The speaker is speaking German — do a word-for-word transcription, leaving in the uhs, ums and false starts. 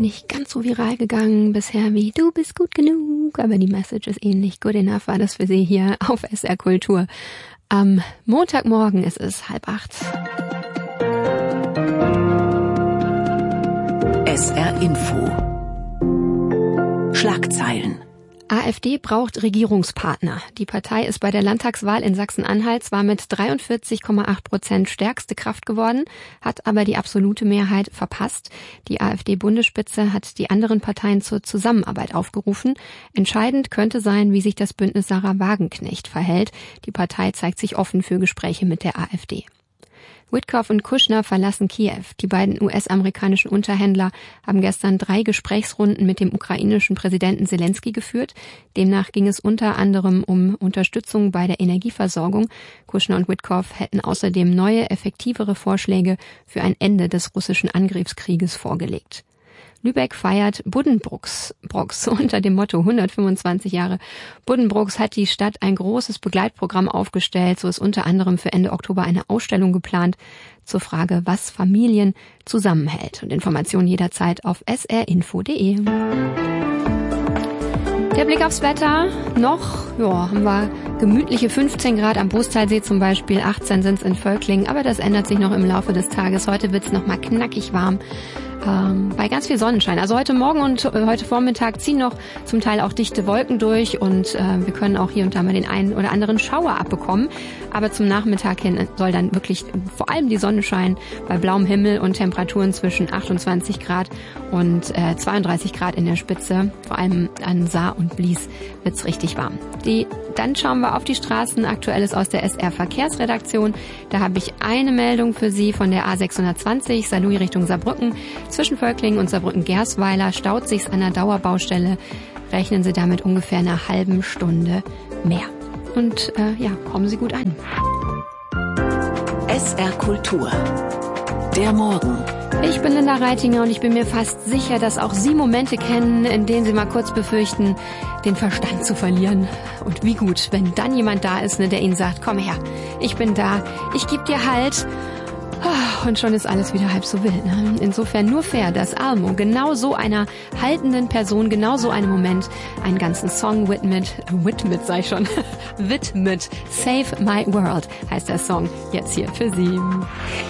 Nicht ganz so viral gegangen bisher wie Du bist gut genug, aber die Message ist ähnlich. Good enough war das für Sie hier auf S R Kultur. Am Montagmorgen ist es halb acht. S R Info. Schlagzeilen. AfD braucht Regierungspartner. Die Partei ist bei der Landtagswahl in Sachsen-Anhalt zwar mit dreiundvierzig Komma acht Prozent stärkste Kraft geworden, hat aber die absolute Mehrheit verpasst. Die AfD-Bundesspitze hat die anderen Parteien zur Zusammenarbeit aufgerufen. Entscheidend könnte sein, wie sich das Bündnis Sarah Wagenknecht verhält. Die Partei zeigt sich offen für Gespräche mit der AfD. Witkoff und Kushner verlassen Kiew. Die beiden U S-amerikanischen Unterhändler haben gestern drei Gesprächsrunden mit dem ukrainischen Präsidenten Zelensky geführt. Demnach ging es unter anderem um Unterstützung bei der Energieversorgung. Kushner und Witkoff hätten außerdem neue, effektivere Vorschläge für ein Ende des russischen Angriffskrieges vorgelegt. Lübeck feiert Buddenbrooks Brooks. Unter dem Motto hundertfünfundzwanzig Jahre Buddenbrooks hat die Stadt ein großes Begleitprogramm aufgestellt. So ist unter anderem für Ende Oktober eine Ausstellung geplant zur Frage, was Familien zusammenhält. Und Informationen jederzeit auf s r info punkt d e. Der Blick aufs Wetter. Noch ja, haben wir gemütliche fünfzehn Grad am Brustalsee zum Beispiel, achtzehn sind es in Völklingen, aber das ändert sich noch im Laufe des Tages. Heute wird es noch mal knackig warm. Ähm, bei ganz viel Sonnenschein. Also heute Morgen und äh, heute Vormittag ziehen noch zum Teil auch dichte Wolken durch und äh, wir können auch hier und da mal den einen oder anderen Schauer abbekommen. Aber zum Nachmittag hin soll dann wirklich vor allem die Sonne scheinen bei blauem Himmel und Temperaturen zwischen achtundzwanzig Grad und äh, zweiunddreißig Grad in der Spitze. Vor allem an Saar und Blies wird's richtig warm. Die, dann schauen wir auf die Straßen. Aktuelles aus der S R-Verkehrsredaktion. Da habe ich eine Meldung für Sie von der A sechshundertzwanzig, Saarlouis Richtung Saarbrücken. Zwischen Völklingen und Saarbrücken-Gersweiler staut sich's an der Dauerbaustelle. Rechnen Sie damit ungefähr einer halben Stunde mehr. Und äh, ja, kommen Sie gut an. S R Kultur. Der Morgen. Ich bin Linda Reitinger und ich bin mir fast sicher, dass auch Sie Momente kennen, in denen Sie mal kurz befürchten, den Verstand zu verlieren. Und wie gut, wenn dann jemand da ist, ne, der Ihnen sagt, komm her, ich bin da, ich geb dir Halt. Und schon ist alles wieder halb so wild. Ne? Insofern nur fair, dass Almo genau so einer haltenden Person, genau so einem Moment einen ganzen Song widmet, widmet sag ich schon, widmet. Save My World heißt der Song jetzt hier für Sie.